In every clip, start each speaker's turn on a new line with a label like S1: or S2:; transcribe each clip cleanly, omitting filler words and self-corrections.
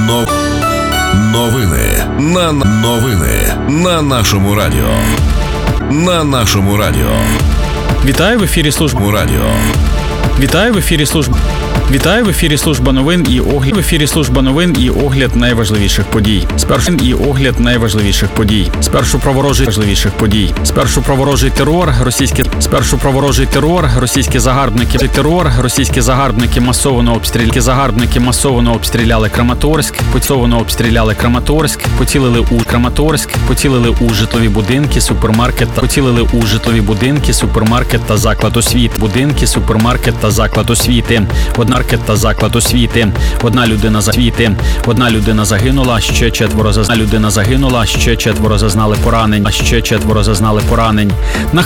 S1: Новини на нашому радіо. На нашому радіо.
S2: Вітаю в ефірі служба
S1: Радіо.
S2: Вітаю в ефірі служба. Вітаю в ефірі служба новин і огляд. В ефірі служба новин і огляд найважливіших подій. Спершу про ворожий терор, російські загарбники масово обстріляли Краматорськ, поцілили у житлові будинки, супермаркет та заклад освіти. Одна людина загинула, ще четверо зазнали поранень. На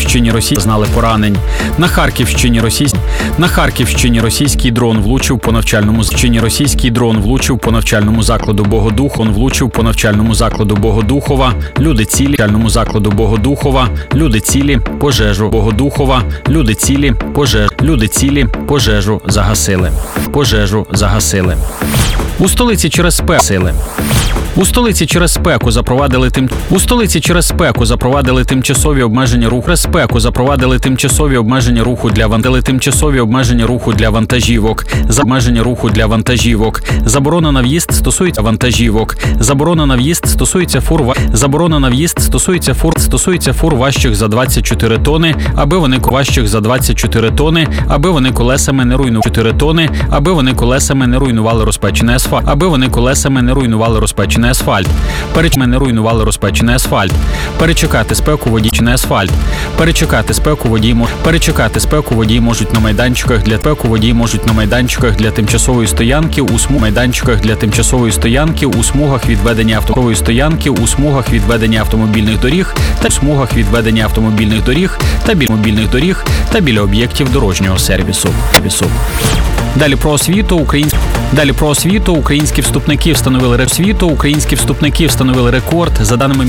S2: Харківщині російський дрон влучив по навчальному закладу Богодухова. Люди цілі, пожежу загасили. У столиці через спеку запровадили тимчасові обмеження руху для вантажівок. Заборона на в'їзд стосується фур важчих за 24 тони, аби вони колесами не руйнували розпечений асфальт. Перечекати спеку водії можуть на майданчиках для тимчасової стоянки у смугах відведення автомобільних доріг та біля об'єктів дорожнього сервісу. Далі про освіту. Українські вступники встановили рекорд. За даними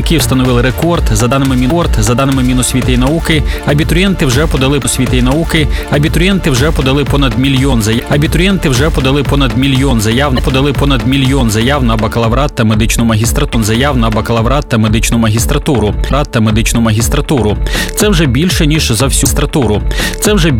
S2: Міносвіти і науки, абітурієнти вже подали понад мільйон заяв на бакалаврат та медичну магістратуру. Це вже більше ніж за всю магістратуру.